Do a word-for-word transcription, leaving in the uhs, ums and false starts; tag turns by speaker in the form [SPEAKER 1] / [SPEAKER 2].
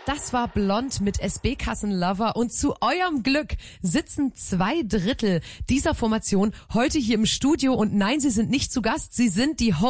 [SPEAKER 1] Das war Blond mit S B-Kassen-Lover und zu eurem Glück sitzen zwei Drittel dieser Formation heute hier im Studio und nein, sie sind nicht zu Gast, sie sind die Hosts